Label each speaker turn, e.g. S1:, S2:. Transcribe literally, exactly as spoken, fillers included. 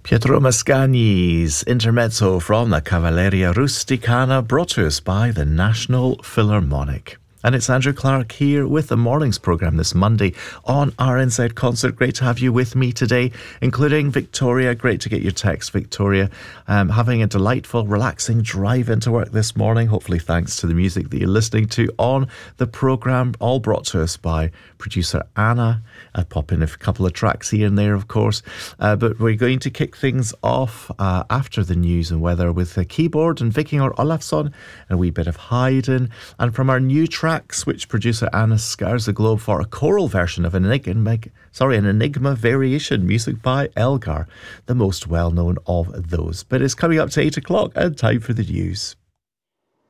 S1: Pietro Mascagni's intermezzo from the Cavalleria Rusticana, brought to us by the National Philharmonic. And it's Andrew Clark here with the morning's programme this Monday on our Inside Concert. Great to have you with me today, including Victoria. Great to get your text, Victoria. Um, having a delightful, relaxing drive into work this morning, hopefully thanks to the music that you're listening to on the programme, all brought to us by producer Anna. I'll pop in a couple of tracks here and there, of course. Uh, but we're going to kick things off uh, after the news and weather with a keyboard and Vikingur Olafsson and a wee bit of Haydn. And from our new track, which producer Anna scours the globe for, a choral version of an Enigma, sorry, an Enigma variation, music by Elgar, the most well-known of those. But it's coming up to eight o'clock and time for the news.